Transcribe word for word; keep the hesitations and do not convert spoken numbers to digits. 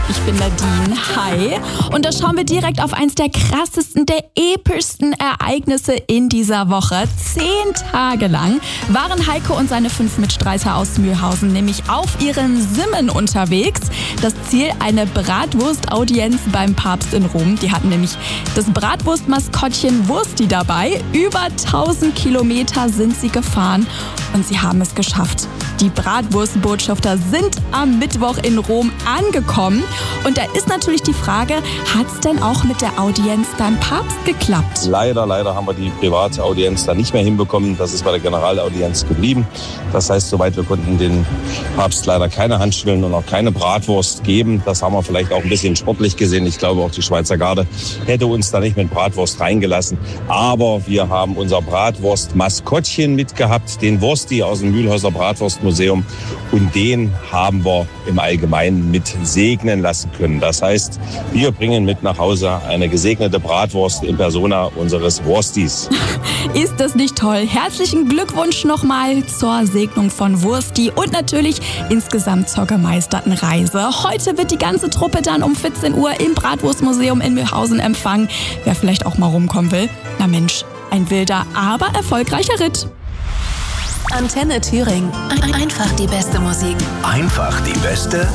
Ich bin Nadine. Hi. Und da schauen wir direkt auf eins der krassesten, der epischsten Ereignisse in dieser Woche. Zehn Tage lang waren Heiko und seine fünf Mitstreiter aus Mühlhausen nämlich auf ihren Simmen unterwegs. Das Ziel, eine Bratwurstaudienz beim Papst in Rom. Die hatten nämlich das Bratwurstmaskottchen Wursti dabei. Über tausend Kilometer sind sie gefahren und sie haben es geschafft. Die Bratwurstbotschafter sind am Mittwoch in Rom angekommen. Und da ist natürlich die Frage, hat es denn auch mit der Audienz beim Papst geklappt? Leider, leider haben wir die private Audienz da nicht mehr hinbekommen. Das ist bei der Generalaudienz geblieben. Das heißt, soweit wir konnten den Papst leider keine Handschellen und auch keine Bratwurst geben. Das haben wir vielleicht auch ein bisschen sportlich gesehen. Ich glaube, auch die Schweizer Garde hätte uns da nicht mit Bratwurst reingelassen. Aber wir haben unser Bratwurst-Maskottchen mitgehabt, den Wursti aus dem Mühlhäuser Bratwurstmuseum. Und den haben wir im Allgemeinen mit segnen lassen können. Das heißt, wir bringen mit nach Hause eine gesegnete Bratwurst in Persona unseres Wurstis. Ist das nicht toll? Herzlichen Glückwunsch nochmal zur Segnung von Wursti und natürlich insgesamt zur gemeisterten Reise. Heute wird die ganze Truppe dann um vierzehn Uhr im Bratwurstmuseum in Mühlhausen empfangen. Wer vielleicht auch mal rumkommen will. Na Mensch, ein wilder, aber erfolgreicher Ritt. Antenne Thüringen. Einfach die beste Musik. Einfach die beste